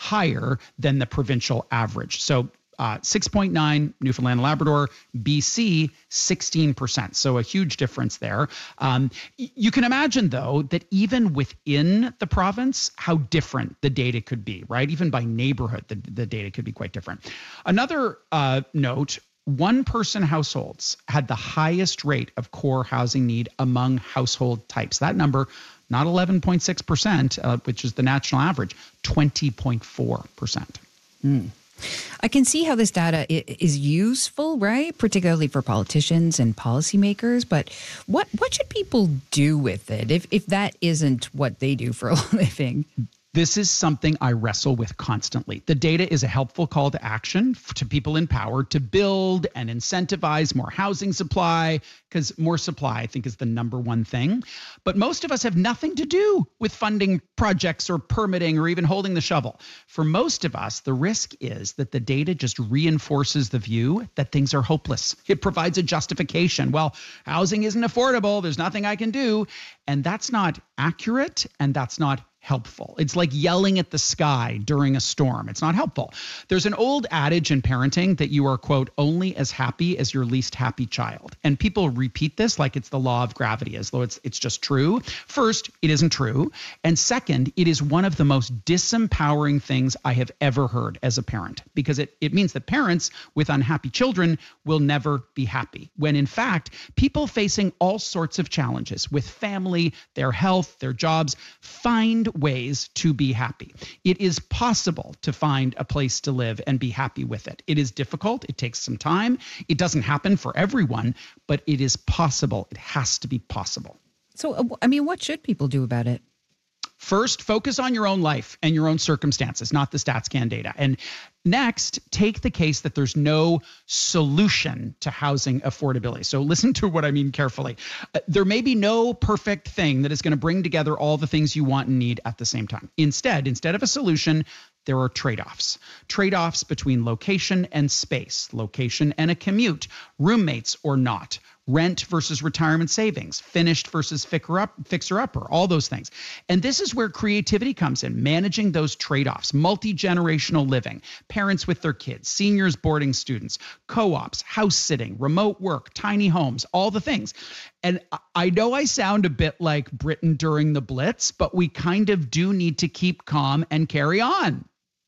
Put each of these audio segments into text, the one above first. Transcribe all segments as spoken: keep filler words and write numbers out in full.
higher than the provincial average. So uh, six point nine Newfoundland and Labrador, B C sixteen percent. So a huge difference there. Um, you can imagine, though, that even within the province, how different the data could be, right? Even by neighborhood, the, the data could be quite different. Another uh, note, one-person households had the highest rate of core housing need among household types. That number, not eleven point six percent, uh, which is the national average, twenty point four percent. Mm. I can see how this data is useful, right? Particularly for politicians and policymakers. But what what should people do with it if, if that isn't what they do for a living? This is something I wrestle with constantly. The data is a helpful call to action to people in power to build and incentivize more housing supply, because more supply, I think, is the number one thing. But most of us have nothing to do with funding projects or permitting or even holding the shovel. For most of us, the risk is that the data just reinforces the view that things are hopeless. It provides a justification. Well, housing isn't affordable. There's nothing I can do. And that's not accurate, and that's not helpful. It's like yelling at the sky during a storm. It's not helpful. There's an old adage in parenting that you are, quote, only as happy as your least happy child. And people repeat this like it's the law of gravity, as though it's it's just true. First, it isn't true. And second, it is one of the most disempowering things I have ever heard as a parent, because it, it means that parents with unhappy children will never be happy. When in fact, people facing all sorts of challenges with family, their health, their jobs, find ways to be happy. It is possible to find a place to live and be happy with it. It is difficult. It takes some time. It doesn't happen for everyone, but it is possible. It has to be possible. So, I mean, what should people do about it? First, focus on your own life and your own circumstances, not the StatsCan data. And next, take the case that there's no solution to housing affordability. So listen to what I mean carefully. Uh, there may be no perfect thing that is going to bring together all the things you want and need at the same time. Instead, instead of a solution, there are trade-offs. Trade-offs between location and space, location and a commute, roommates or not, rent versus retirement savings, finished versus fixer-upper, all those things. And this is where creativity comes in, managing those trade-offs, multi-generational living, parents with their kids, seniors boarding students, co-ops, house sitting, remote work, tiny homes, all the things. And I know I sound a bit like Britain during the Blitz, but we kind of do need to keep calm and carry on.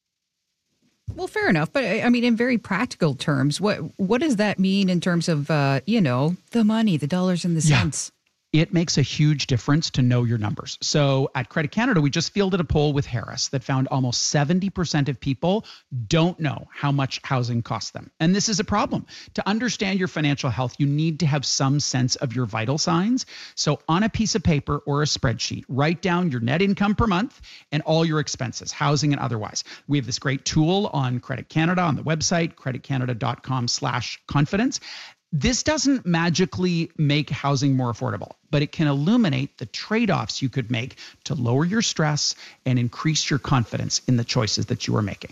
Well, fair enough. But I mean, in very practical terms, what what does that mean in terms of, uh, you know, the money, the dollars and the cents? Yeah. It makes a huge difference to know your numbers. So at Credit Canada, we just fielded a poll with Harris that found almost seventy percent of people don't know how much housing costs them. And this is a problem. To understand your financial health, you need to have some sense of your vital signs. So on a piece of paper or a spreadsheet, write down your net income per month and all your expenses, housing and otherwise. We have this great tool on Credit Canada on the website, creditcanada.com slash confidence. This doesn't magically make housing more affordable, but it can illuminate the trade-offs you could make to lower your stress and increase your confidence in the choices that you are making.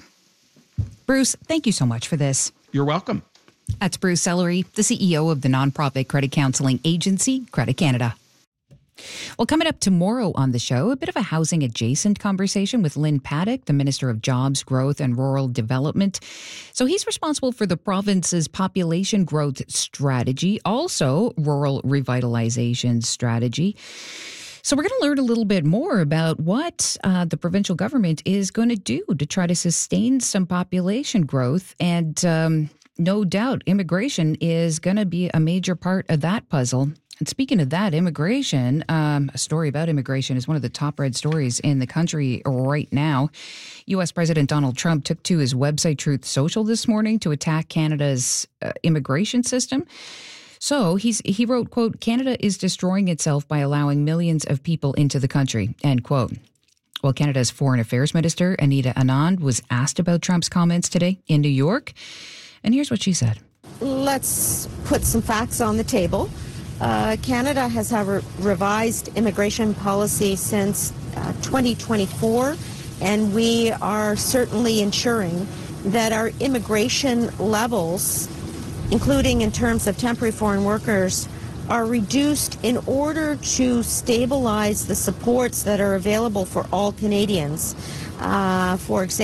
Bruce, thank you so much for this. You're welcome. That's Bruce Sellery, the C E O of the nonprofit credit counseling agency, Credit Canada. Well, coming up tomorrow on the show, a bit of a housing adjacent conversation with Lynn Paddock, the Minister of Jobs, Growth and Rural Development. So he's responsible for the province's population growth strategy, also rural revitalization strategy. So we're going to learn a little bit more about what uh, the provincial government is going to do to try to sustain some population growth. And um, no doubt immigration is going to be a major part of that puzzle. And speaking of that, immigration, um, a story about immigration is one of the top read stories in the country right now. U S President Donald Trump took to his website Truth Social this morning to attack Canada's uh, immigration system. So he's he wrote, quote, Canada is destroying itself by allowing millions of people into the country, end quote. Well, Canada's Foreign Affairs Minister, Anita Anand, was asked about Trump's comments today in New York. And here's what she said. Let's put some facts on the table. Uh, Canada has had a revised immigration policy since uh, twenty twenty-four, and we are certainly ensuring that our immigration levels, including in terms of temporary foreign workers, are reduced in order to stabilize the supports that are available for all Canadians. Uh, for example,